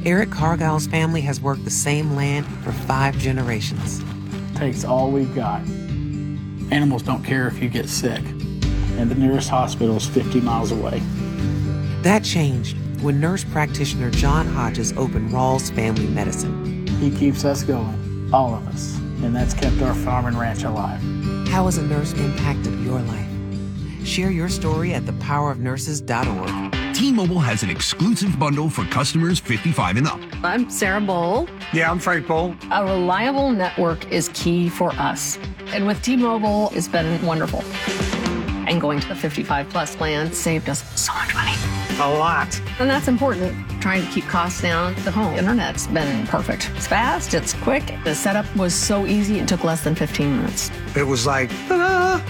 Eric Cargile's family has worked the same land for 5 generations. Takes all we've got. Animals don't care if you get sick, and the nearest hospital is 50 miles away. That changed when nurse practitioner John Hodges opened Rawls Family Medicine. He keeps us going, all of us, and that's kept our farm and ranch alive. How has a nurse impacted your life? Share your story at thepowerofnurses.org. T-Mobile has an exclusive bundle for customers 55 and up. I'm Sarah Bowl. Yeah, I'm Frank Bowl. A reliable network is key for us. And with T-Mobile, it's been wonderful. And going to the 55 plus plan saved us so much money. A lot. And that's important. Trying to keep costs down. The home internet's been perfect. It's fast, it's quick. The setup was so easy, it took less than 15 minutes. It was like, ta-da!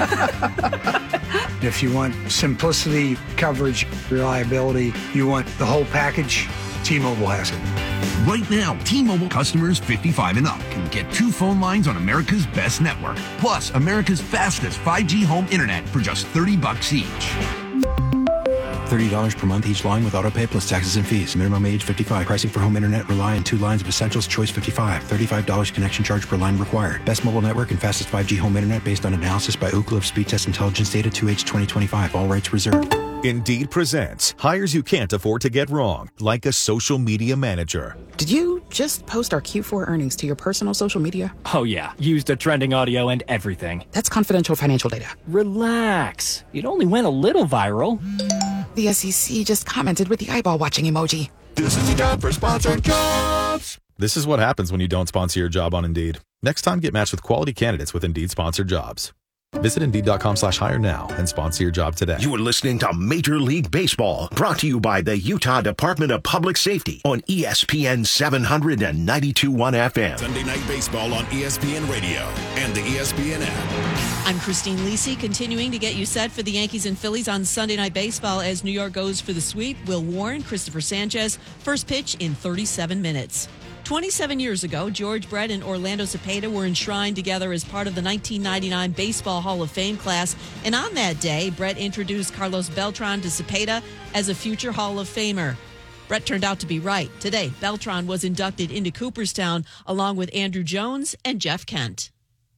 If you want simplicity, coverage, reliability, you want the whole package, T-Mobile has it. Right now, T-Mobile customers 55 and up can get 2 phone lines on America's best network, plus America's fastest 5G home internet for just $30 each. $30 per month each line with autopay plus taxes and fees. Minimum age 55. Pricing for home internet rely on 2 lines of Essentials Choice 55. $35 connection charge per line required. Best mobile network and fastest 5G home internet based on analysis by Ookla of Speed Test Intelligence Data 2H 2025. All rights reserved. Indeed presents hires you can't afford to get wrong, like a social media manager. Did you just post our Q4 earnings to your personal social media? Oh yeah, used the trending audio and everything. That's confidential financial data. Relax. It only went a little viral. The SEC just commented with the eyeball watching emoji. This is the job for sponsored jobs. This is what happens when you don't sponsor your job on Indeed. Next time, get matched with quality candidates with Indeed sponsored jobs. Visit Indeed.com/hire now and sponsor your job today. You are listening to Major League Baseball, brought to you by the Utah Department of Public Safety on ESPN 792.1 FM. Sunday Night Baseball on ESPN Radio and the ESPN app. I'm Christine Lisi, continuing to get you set for the Yankees and Phillies on Sunday Night Baseball as New York goes for the sweep. Will Warren, Christopher Sanchez, first pitch in 37 minutes. 27 years ago, George Brett and Orlando Cepeda were enshrined together as part of the 1999 Baseball Hall of Fame class. And on that day, Brett introduced Carlos Beltran to Cepeda as a future Hall of Famer. Brett turned out to be right. Today, Beltran was inducted into Cooperstown along with Andrew Jones and Jeff Kent.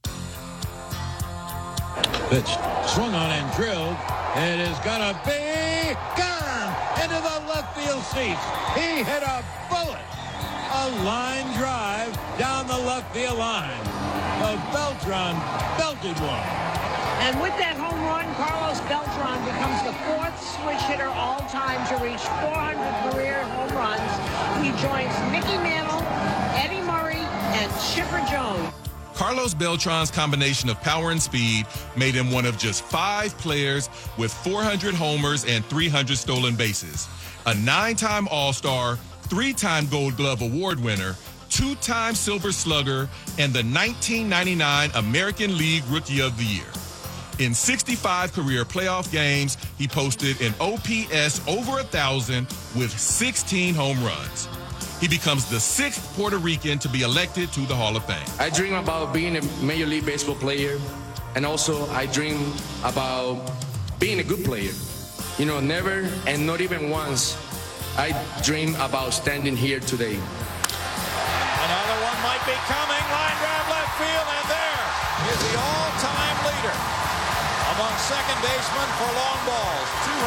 Pitched, swung on and drilled. It is going to be gone into the left field seats. He hit a bullet. A line drive down the left field line. The Beltran belted one. And with that home run, Carlos Beltran becomes the 4th switch hitter all time to reach 400 career home runs. He joins Mickey Mantle, Eddie Murray, and Chipper Jones. Carlos Beltran's combination of power and speed made him one of just 5 players with 400 homers and 300 stolen bases. A 9-time All-Star, 3-time Gold Glove Award winner, 2-time Silver Slugger, and the 1999 American League Rookie of the Year. In 65 career playoff games, he posted an OPS over 1,000 with 16 home runs. He becomes the 6th Puerto Rican to be elected to the Hall of Fame. I dream about being a Major League Baseball player, and also I dream about being a good player. You know, never and not even once I dream about standing here today. Another one might be coming. Line drive left field, and there is the all-time leader among second basemen for long balls.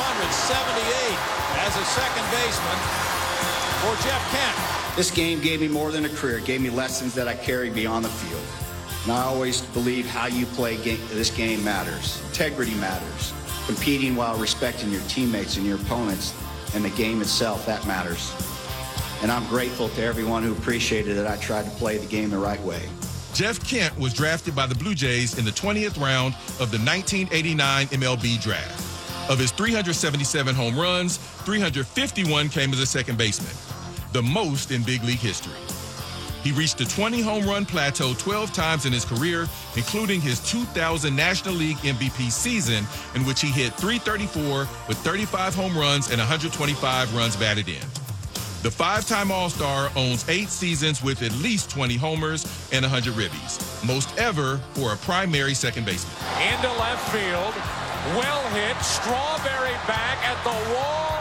278 as a second baseman for Jeff Kent. This game gave me more than a career. It gave me lessons that I carry beyond the field. And I always believe how you play this game matters. Integrity matters. Competing while respecting your teammates and your opponents and the game itself, that matters. And I'm grateful to everyone who appreciated that I tried to play the game the right way. Jeff Kent was drafted by the Blue Jays in the 20th round of the 1989 MLB draft. Of his 377 home runs, 351 came as a second baseman, the most in big league history. He reached the 20 home run plateau 12 times in his career, including his 2000 National League MVP season, in which he hit .334 with 35 home runs and 125 runs batted in. The 5-time All-Star owns 8 seasons with at least 20 homers and 100 ribbies, most ever for a primary second baseman. Into left field, well hit, Strawberry back at the wall.